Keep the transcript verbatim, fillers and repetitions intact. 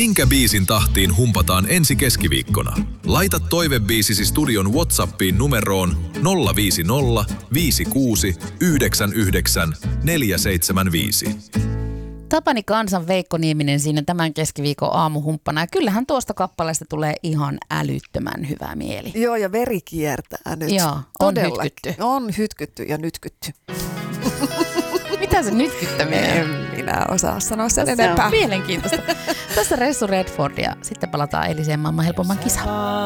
Minkä biisin tahtiin humpataan ensi keskiviikkona? Laita toivebiisisi studion WhatsAppiin numeroon nolla viisi nolla viisi kuusi yhdeksän yhdeksän neljä seitsemän viisi. Tapani Kansan Veikko Nieminen siinä tämän keskiviikon aamuhumppana. Ja kyllähän tuosta kappaleesta tulee ihan älyttömän hyvä mieli. Joo, ja veri kiertää nyt. Joo, on Todella. hytkytty. On hytkytty ja nytkytty. Mitä se nytkyttäminen? En minä osaa sanoa sen Tässä enempää. on mielenkiintoista. Tässä Ressu Redford ja sitten palataan eiliseen maailman helpomman kisaan.